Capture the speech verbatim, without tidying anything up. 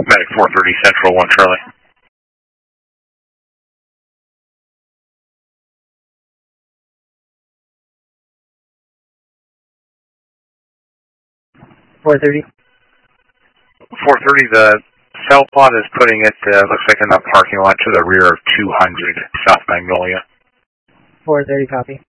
Medic four thirty Central, one Charlie. four thirty. four thirty, the cell pod is putting it, uh, looks like in the parking lot to the rear of two hundred South Magnolia. four thirty, copy.